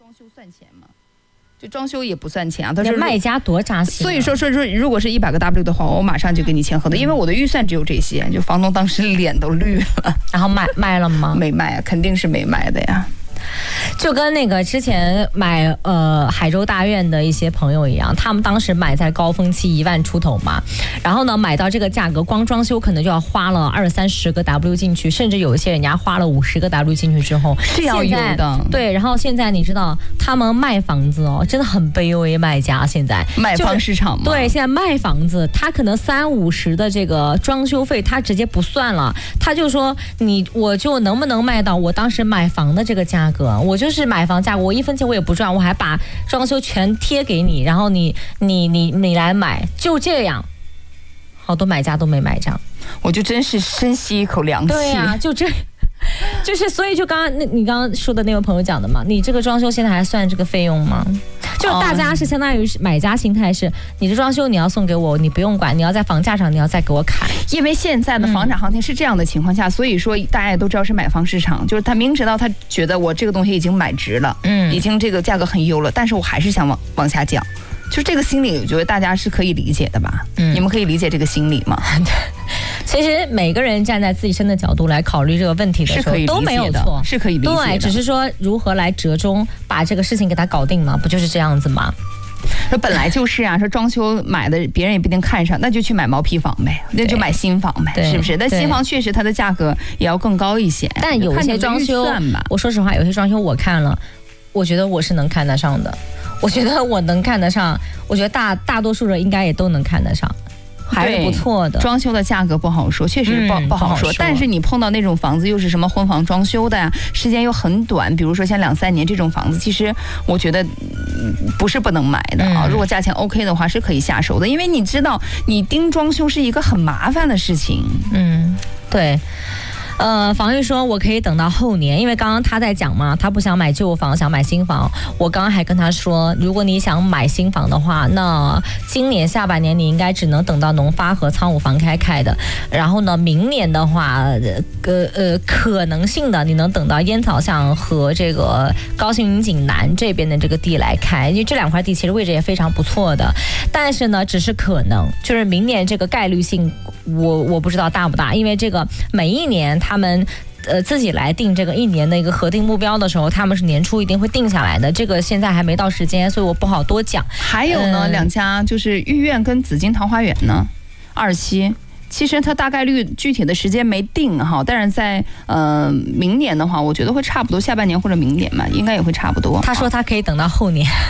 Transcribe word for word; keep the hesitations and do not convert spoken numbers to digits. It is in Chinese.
装修算钱吗？就装修也不算钱啊，他说卖家多扎心、啊。 所以说说说，如果是一百个 W 的话，我马上就给你签合同，因为我的预算只有这些。就房东当时脸都绿了。 然后卖卖了吗？ 没卖啊，肯定是没卖的呀。 就跟那个之前买呃海州大院的一些朋友一样，他们当时买在高峰期一万出头嘛，然后呢买到这个价格，光装修可能就要花了二三十个 W 进去，甚至有一些人家花了五十个 W 进去之后是要有的。 对，然后现在你知道他们卖房子哦，真的很卑微，卖家现在买方市场嘛。 对，现在卖房子，他可能三五十的这个装修费，他直接不算了，他就说你我就能不能卖到我当时买房的这个价格。我就是买房价格，我一分钱我也不赚，我还把装修全贴给你，然后你你你你来买，就这样，好多买家都没买账， 我就真是深吸一口凉气。 对呀、啊，就这。就是所以就刚刚那你刚刚说的那位朋友讲的嘛，你这个装修现在还算这个费用吗？就是大家是相当于买家心态是，你的装修你要送给我，你不用管，你要在房价上你要再给我砍。 因为现在的房产行情是这样的情况下，嗯、所以说大家也都知道是买方市场，就是他明知道他觉得我这个东西已经买值了，嗯，已经这个价格很优了，但是我还是想往往下降。就这个心理，我觉得大家是可以理解的吧？嗯，你们可以理解这个心理吗？ 其实每个人站在自身的角度来考虑这个问题的时候，都没有错， 是可以理解的。 对，只是说如何来折中，把这个事情给它搞定嘛，不就是这样子吗？ 说本来就是啊，说装修买的别人也不一定看上，那就去买毛坯房呗，那就买新房呗，是不是？但新房确实它的价格也要更高一些。 但有些装修，我说实话，有些装修我看了，我觉得我是能看得上的。我觉得我能看得上，我觉得大大多数人应该也都能看得上，还是不错的。 装修的价格不好说，确实不、嗯、不好说。但是你碰到那种房子又是什么婚房装修的呀，时间又很短，比如说像两三年这种房子，其实我觉得不是不能买的啊。嗯、如果价钱 OK 的话，是可以下手的，因为你知道，你盯装修是一个很麻烦的事情。 嗯，对。呃，房玉说我可以等到后年，因为刚刚他在讲嘛，他不想买旧房，想买新房。我刚刚还跟他说，如果你想买新房的话，那今年下半年你应该只能等到农发和仓务房开开的，然后呢，明年的话，呃呃，可能性的你能等到烟草巷和这个高新云锦南这边的这个地来开，因为这两块地其实位置也非常不错的，但是呢，只是可能，就是明年这个概率性，我我不知道大不大，因为这个每一年他们呃自己来定这个一年的一个核定目标的时候，他们是年初一定会定下来的，这个现在还没到时间，所以我不好多讲。 还有呢，嗯、两家就是御苑跟紫金桃花源呢，二期。其实它大概率具体的时间没定哈，但是在呃明年的话，我觉得会差不多下半年或者明年嘛，应该也会差不多。 他说他可以等到后年。